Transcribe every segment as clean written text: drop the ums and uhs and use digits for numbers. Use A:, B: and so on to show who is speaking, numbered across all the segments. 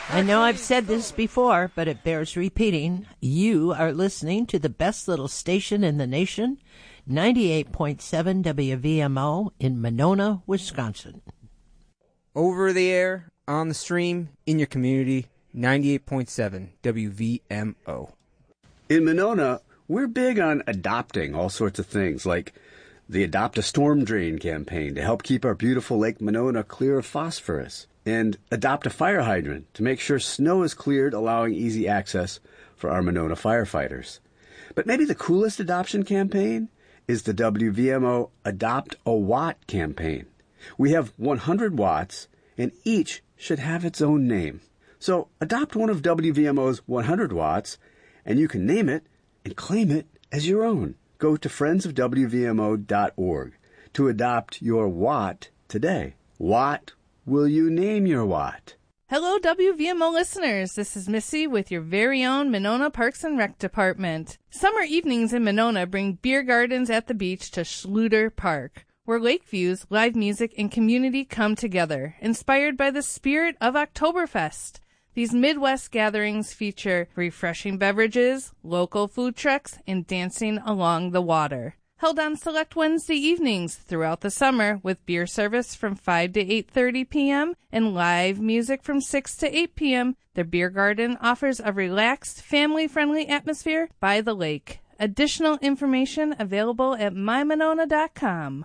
A: I know I've said this before, but it bears repeating. You are listening to the best little station in the nation, 98.7 WVMO in Monona, Wisconsin.
B: Over the air, on the stream, in your community, 98.7 WVMO.
C: In Monona, we're big on adopting all sorts of things, like the Adopt a Storm Drain campaign to help keep our beautiful Lake Monona clear of phosphorus, and Adopt a Fire Hydrant to make sure snow is cleared, allowing easy access for our Monona firefighters. But maybe the coolest adoption campaign is the WVMO Adopt a Watt campaign. We have 100 watts, and each should have its own name. So adopt one of WVMO's 100 watts, and you can name it and claim it as your own. Go to friendsofwvmo.org to adopt your watt today. What will you name your watt?
D: Hello, WVMO listeners. This is Missy with your very own Monona Parks and Rec Department. Summer evenings in Monona bring beer gardens at the beach to Schluter Park, where lake views, live music, and community come together, inspired by the spirit of Oktoberfest. These Midwest gatherings feature refreshing beverages, local food trucks, and dancing along the water. Held on select Wednesday evenings throughout the summer with beer service from 5 to 8:30 p.m. and live music from 6 to 8 p.m., the beer garden offers a relaxed, family-friendly atmosphere by the lake. Additional information available at mymonona.com.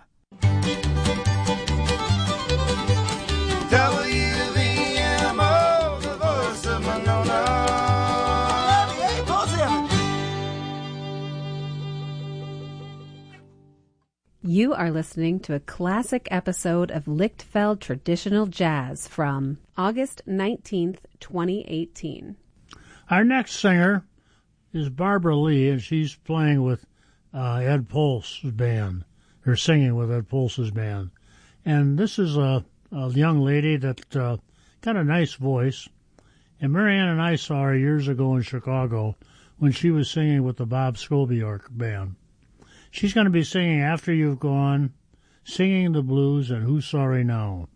E: WVMO, the voice of Monona.
F: You are listening to a classic episode of Lichtfeld Traditional Jazz from August 19th, 2018.
G: Our next singer is Barbara Lee, and she's playing with Ed Pulse's band, or singing with Ed Pulse's band. And this is a young lady that got a nice voice. And Marianne and I saw her years ago in Chicago when she was singing with the Bob Scobie band. She's going to be singing After You've Gone, Singing the Blues, and Who's Sorry Now.